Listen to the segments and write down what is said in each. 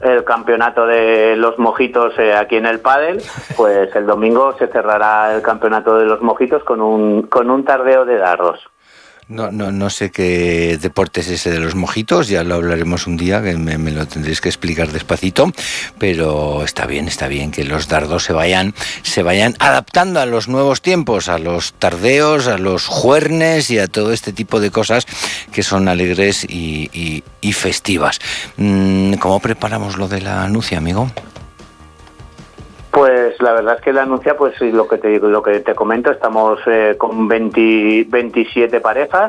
el campeonato de los mojitos aquí en el pádel, pues el domingo se cerrará el campeonato de los mojitos con un tardeo de dardos. No sé qué deporte es ese de los mojitos, ya lo hablaremos un día, que me lo tendréis que explicar despacito, pero está bien que los dardos se vayan adaptando a los nuevos tiempos, a los tardeos, a los juernes y a todo este tipo de cosas que son alegres y festivas. ¿Cómo preparamos lo de la Nucia, amigo? Pues la verdad es que la Nucia, pues lo que te comento, estamos con 27 parejas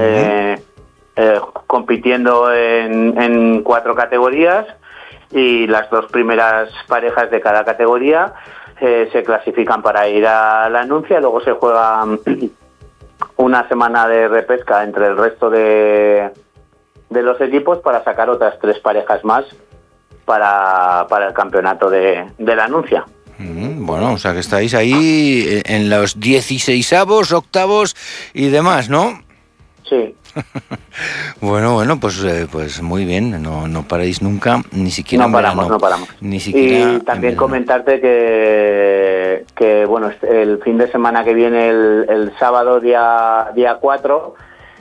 compitiendo en 4 categorías, y las 2 primeras parejas de cada categoría se clasifican para ir a la Nucia. Luego se juega una semana de repesca entre el resto de los equipos para sacar otras 3 parejas más para el campeonato de la Nucia. Bueno, o sea que estáis ahí en los 16avos, octavos y demás, ¿no? Sí. Bueno, pues muy bien, no paráis nunca, ni siquiera no paramos. Ni siquiera. Y también comentarte que bueno, el fin de semana que viene, el sábado día 4,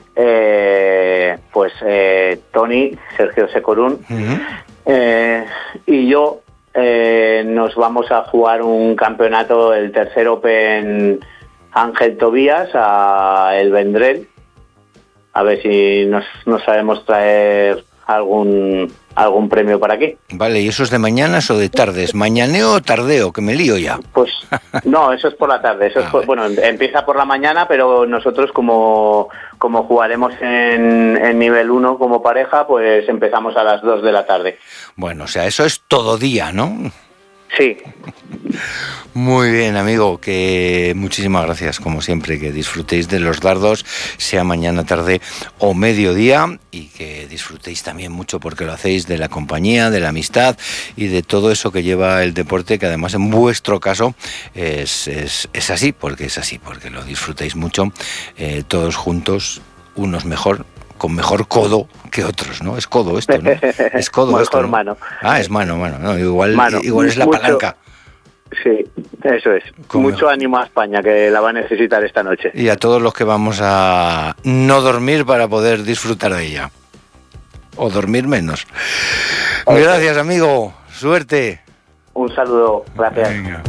pues Tony, Sergio Secorún, y yo nos vamos a jugar un campeonato, el tercer Open Ángel Tobías, a El Vendrell, a ver si nos sabemos traer algún premio para aquí. Vale, ¿y eso es de mañanas o de tardes? ¿Mañaneo o tardeo? Que me lío ya. Pues no, eso es por la tarde. Bueno, empieza por la mañana, pero nosotros como jugaremos en nivel 1 como pareja, pues empezamos a las 2 de la tarde. Bueno, o sea, eso es todo día, ¿no? Sí. Muy bien, amigo, que muchísimas gracias, como siempre, que disfrutéis de los dardos, sea mañana, tarde o mediodía, y que disfrutéis también mucho, porque lo hacéis, de la compañía, de la amistad y de todo eso que lleva el deporte, que además en vuestro caso es así, porque lo disfrutáis mucho, todos juntos, unos mejor, con mejor codo que otros, ¿no? Es codo esto, ¿no? Es codo mejor esto, ¿no? Mano. Ah, es mano, no, igual es la mucho, palanca. Sí, eso es. Mucho ánimo a España, que la va a necesitar esta noche. Y a todos los que vamos a no dormir para poder disfrutar de ella. O dormir menos. Gracias, amigo. Suerte. Un saludo. Gracias. Venga.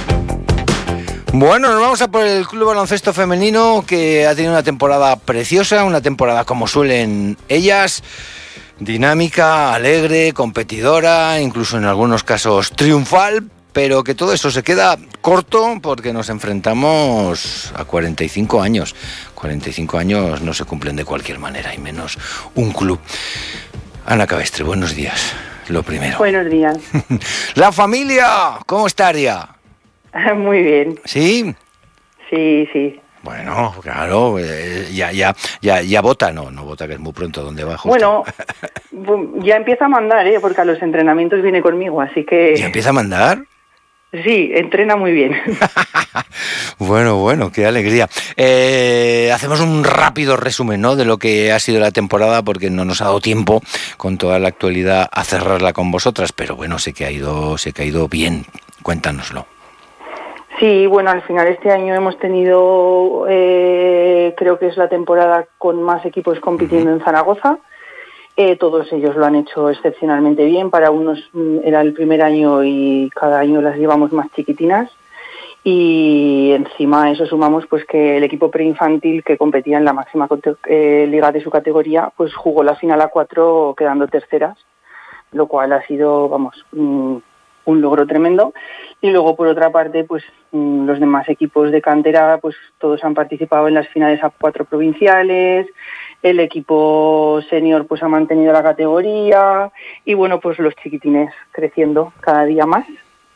Bueno, nos vamos a por el Club Baloncesto Femenino, que ha tenido una temporada preciosa, una temporada como suelen ellas, dinámica, alegre, competidora, incluso en algunos casos triunfal, pero que todo eso se queda corto porque nos enfrentamos a 45 años. 45 años no se cumplen de cualquier manera, y menos un club. Ana Cabestre, buenos días, lo primero. Buenos días. ¡La familia! ¿Cómo estaría? Muy bien. ¿Sí? Sí. Bueno, claro, ya vota, no vota, que es muy pronto, ¿dónde va justo? Bueno, ya empieza a mandar, porque a los entrenamientos viene conmigo, así que... ¿Ya empieza a mandar? Sí, entrena muy bien. Bueno, qué alegría. Hacemos un rápido resumen, ¿no?, de lo que ha sido la temporada, porque no nos ha dado tiempo con toda la actualidad a cerrarla con vosotras, pero bueno, sé que ha ido bien. Cuéntanoslo. Sí, bueno, al final este año hemos tenido, creo que es la temporada con más equipos compitiendo en Zaragoza. Todos ellos lo han hecho excepcionalmente bien. Para unos era el primer año y cada año las llevamos más chiquitinas. Y encima a eso sumamos pues que el equipo preinfantil, que competía en la máxima liga de su categoría, pues jugó la final a 4 quedando terceras, lo cual ha sido, un logro tremendo. Y luego, por otra parte, pues los demás equipos de cantera, pues todos han participado en las finales a 4 provinciales. El equipo senior pues ha mantenido la categoría, y bueno, pues los chiquitines creciendo cada día más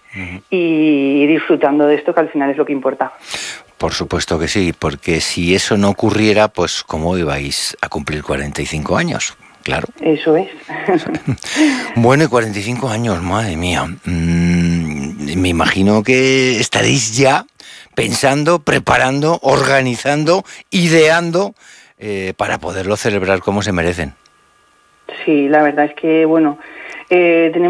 y disfrutando de esto, que al final es lo que importa. Por supuesto que sí, porque si eso no ocurriera, pues ¿cómo ibais a cumplir 45 años? Claro. Eso es. Bueno, y 45 años, madre mía. Me imagino que estaréis ya pensando, preparando, organizando, ideando para poderlo celebrar como se merecen. Sí, la verdad es que, tenemos